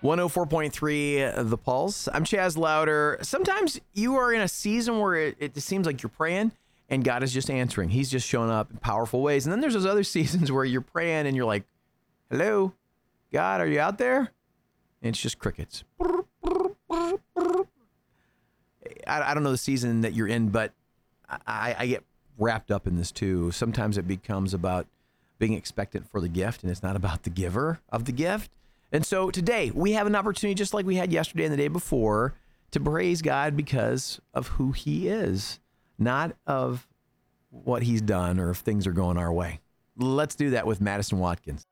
104.3 The Pulse. I'm Chaz Louder. Sometimes you are in a season where it just seems like you're praying and God is just answering. He's just showing up in powerful ways. And then there's those other seasons where you're praying and you're like, hello, God, are you out there? And it's just crickets. I don't know the season that you're in, but I get wrapped up in this too. Sometimes it becomes about being expectant for the gift, and it's not about the giver of the gift. And so today we have an opportunity, just like we had yesterday and the day before, to praise God because of who he is, not of what he's done or if things are going our way. Let's do that with Madison Watkins.